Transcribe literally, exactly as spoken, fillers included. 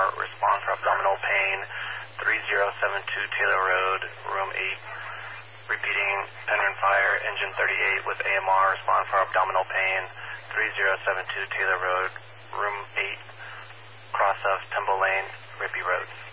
respond for abdominal pain, three zero seven two Taylor Road, room eight. Repeating, Penryn Fire, engine thirty-eight with A M R, respond for abdominal pain, three zero seven two Taylor Road, room eight, cross of Temple Lane, Rippey Road.